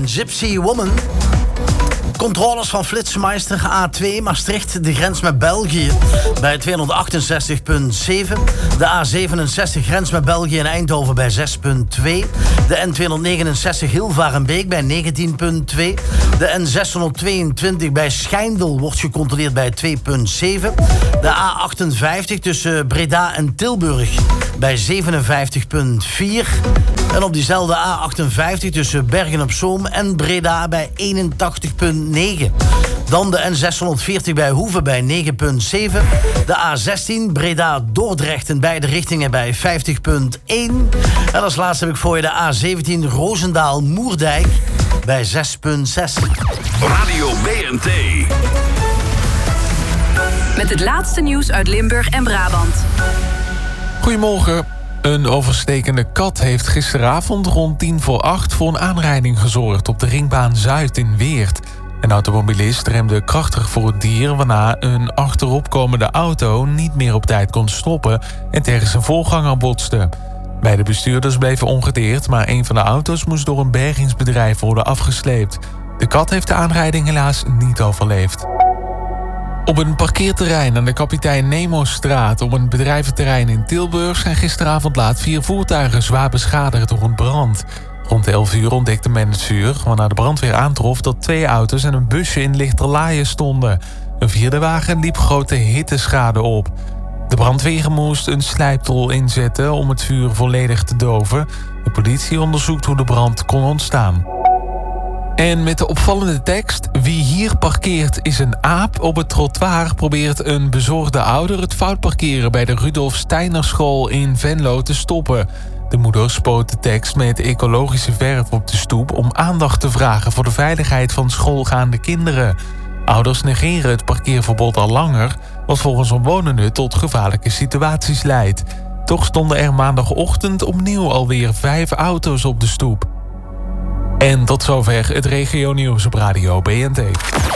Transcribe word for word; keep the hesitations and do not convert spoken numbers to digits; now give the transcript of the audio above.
en Gypsy Woman. Controles van Flitsmeister A twee Maastricht, de grens met België bij tweehonderdachtenzestig komma zeven. De A zevenenzestig grens met België in Eindhoven bij zes komma twee. De N tweehonderdnegenenzestig Hilvarenbeek bij negentien komma twee. De N zeshonderdtweeëntwintig bij Schijndel wordt gecontroleerd bij twee komma zeven. De A achtenvijftig tussen Breda en Tilburg bij zevenenvijftig komma vier. En op diezelfde A achtenvijftig tussen Bergen op Zoom en Breda bij eenentachtig komma negen. Dan de N zeshonderdveertig bij Hoeve bij negen komma zeven. De A zestien Breda-Dordrecht in beide richtingen bij vijftig komma één. En als laatste heb ik voor je de A zeventien Roosendaal-Moerdijk bij zes komma zes. Radio B N T. Met het laatste nieuws uit Limburg en Brabant. Goedemorgen. Een overstekende kat heeft gisteravond rond tien voor acht voor een aanrijding gezorgd op de Ringbaan Zuid in Weert. Een automobilist remde krachtig voor het dier, waarna een achteropkomende auto niet meer op tijd kon stoppen en tegen zijn voorganger botste. Beide bestuurders bleven ongedeerd, maar een van de auto's moest door een bergingsbedrijf worden afgesleept. De kat heeft de aanrijding helaas niet overleefd. Op een parkeerterrein aan de Kapitein Nemo-straat op een bedrijventerrein in Tilburg zijn gisteravond laat vier voertuigen zwaar beschadigd door een brand. Rond elf uur ontdekte men het vuur, waarna de brandweer aantrof dat twee auto's en een busje in Lichterlaaien stonden. Een vierde wagen liep grote hitteschade op. De brandweer moest een slijptol inzetten om het vuur volledig te doven. De politie onderzoekt hoe de brand kon ontstaan. En met de opvallende tekst: wie hier parkeert is een aap. Op het trottoir probeert een bezorgde ouder het fout parkeren bij de Rudolf Steiner school in Venlo te stoppen. De moeder spoot de tekst met ecologische verf op de stoep om aandacht te vragen voor de veiligheid van schoolgaande kinderen. Ouders negeren het parkeerverbod al langer, wat volgens omwonenden tot gevaarlijke situaties leidt. Toch stonden er maandagochtend opnieuw alweer vijf auto's op de stoep. En tot zover het regionieuws op Radio B N T.